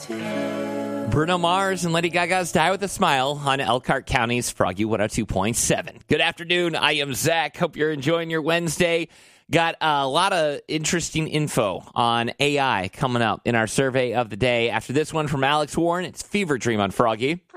Bruno Mars and Lady Gaga's Die With a Smile on Elkhart County's Froggy 102.7. Good afternoon. I am Zach. Hope you're enjoying your Wednesday. Got a lot of interesting info on AI coming up in our survey of the day. After this one from Alex Warren, it's Fever Dream on Froggy.